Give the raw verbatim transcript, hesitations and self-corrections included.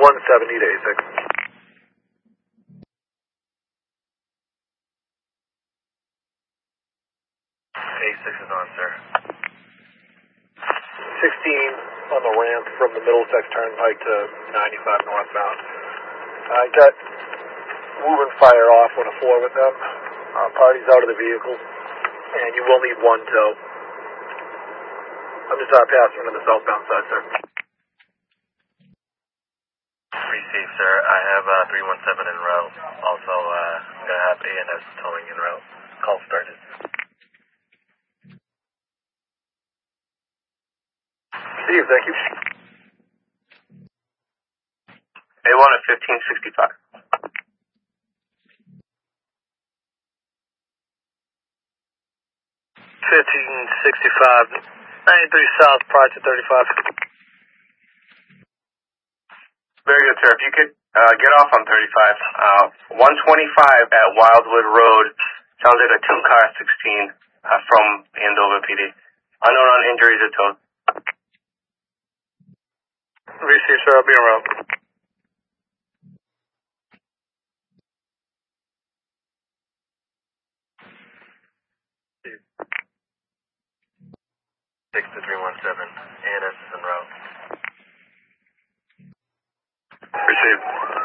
one seven, need A six. A six is on, sir. sixteen on the ramp from the Middlesex Turnpike to ninety-five northbound. I got moving fire off on a four with them. Uh, party's out of the vehicle, and you will need one tow. I'm just uh, passing to the southbound side, sir. Received, sir. I have uh, three one seven en route. Also, uh, going to have A N S towing en route. Call started. Steve, thank you. A one at fifteen sixty-five. fifteen sixty-five, ninety-three South, Project thirty-five. Very good, sir. If you could uh, get off on thirty-five. Uh, one twenty-five at Wildwood Road. Sounds like a two-car sixteen uh, from Andover P D. Unknown on injuries or towed. Receive, sir. I'll be around. six to three one seven. A N S is en route. Receive.